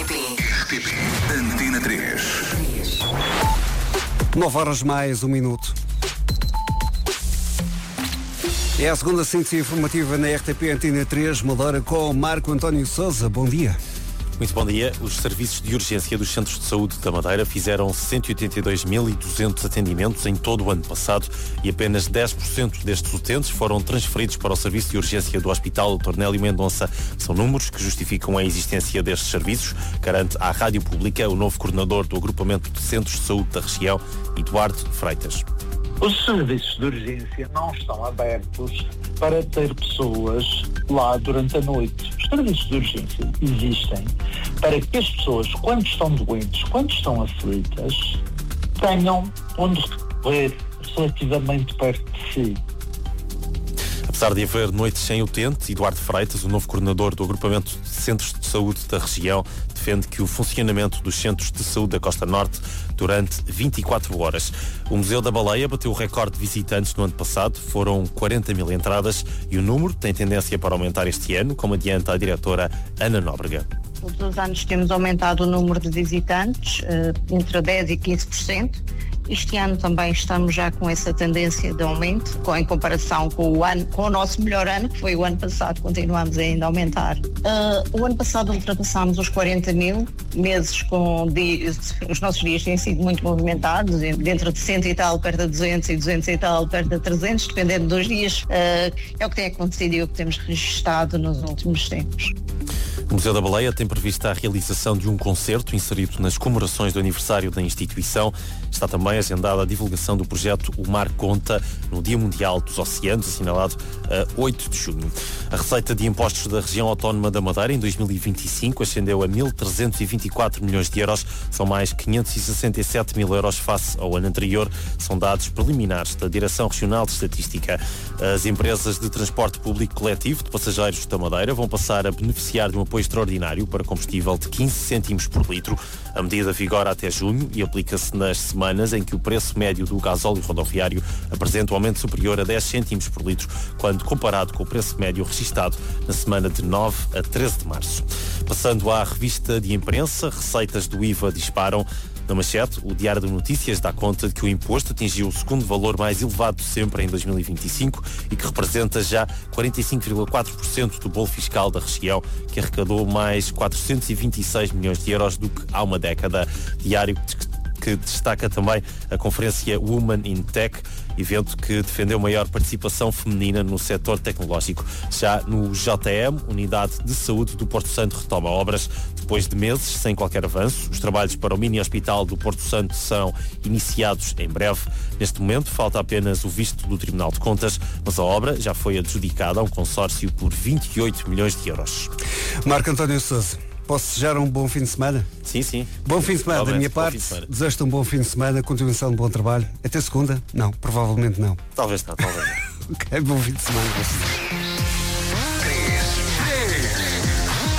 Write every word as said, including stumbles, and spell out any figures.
R T P Antena três. nove horas mais um minuto. É a segunda síntese informativa na R T P Antena três, Madeira, com Marco António Sousa. Bom dia. Muito bom dia. Os serviços de urgência dos centros de saúde da Madeira fizeram cento e oitenta e dois mil e duzentos atendimentos em todo o ano passado e apenas dez por cento destes utentes foram transferidos para o serviço de urgência do Hospital doutor Nélio Mendonça. São números que justificam a existência destes serviços, garante à Rádio Pública o novo coordenador do agrupamento de centros de saúde da região, Eduardo Freitas. Os serviços de urgência não estão abertos para ter pessoas lá durante a noite. Os serviços de urgência existem para que as pessoas, quando estão doentes, quando estão aflitas, tenham onde recorrer relativamente perto de si. Apesar de haver noites sem utente, Eduardo Freitas, o novo coordenador do agrupamento de centros de saúde da região, defende que o funcionamento dos centros de saúde da Costa Norte durante vinte e quatro horas. O Museu da Baleia bateu o recorde de visitantes no ano passado, foram quarenta mil entradas e o número tem tendência para aumentar este ano, como adianta a diretora Ana Nóbrega. Todos os anos temos aumentado o número de visitantes, entre dez por cento e quinze por cento. Este ano também estamos já com essa tendência de aumento, com, em comparação com o, ano, com o nosso melhor ano, que foi o ano passado, continuamos ainda a aumentar. Uh, o ano passado ultrapassámos os quarenta mil, meses com dias, os nossos dias têm sido muito movimentados, dentro de cento e tal, perto de duzentos e duzentos e tal, perto de trezentos, dependendo dos dias. Uh, é o que tem acontecido e o que temos registado nos últimos tempos. O Museu da Baleia tem previsto a realização de um concerto inserido nas comemorações do aniversário da instituição. Está também agendada a divulgação do projeto O Mar Conta no Dia Mundial dos Oceanos, assinalado a oito de junho. A receita de impostos da região autónoma da Madeira em dois mil e vinte e cinco ascendeu a mil trezentos e vinte e quatro milhões de euros. São mais quinhentos e sessenta e sete mil euros face ao ano anterior. São dados preliminares da Direção Regional de Estatística. As empresas de transporte público coletivo de passageiros da Madeira vão passar a beneficiar de um apoio extraordinário para combustível de quinze cêntimos por litro. A medida vigora até junho e aplica-se nas semanas em que o preço médio do gasóleo rodoviário apresenta um aumento superior a dez cêntimos por litro, quando comparado com o preço médio registado na semana de nove a treze de março. Passando à revista de imprensa, receitas do I V A disparam. Na manchete, o Diário de Notícias dá conta de que o imposto atingiu o segundo valor mais elevado de sempre em dois mil e vinte e cinco e que representa já quarenta e cinco vírgula quatro por cento do bolo fiscal da região, que arrecadou mais quatrocentos e vinte e seis milhões de euros do que há uma década. Diário que destaca também a conferência Women in Tech, evento que defendeu maior participação feminina no setor tecnológico. Já no J M, Unidade de Saúde do Porto Santo retoma obras. Depois de meses sem qualquer avanço, os trabalhos para o mini-hospital do Porto Santo são iniciados em breve. Neste momento, falta apenas o visto do Tribunal de Contas, mas a obra já foi adjudicada a um consórcio por vinte e oito milhões de euros. Marco António Sousa, posso desejar um bom fim de semana? Sim, sim. Bom fim de semana da minha parte. Desejo-te um bom fim de semana, continuação de bom trabalho. Até segunda? Não, provavelmente não. Talvez não, talvez não. Ok, bom fim de semana.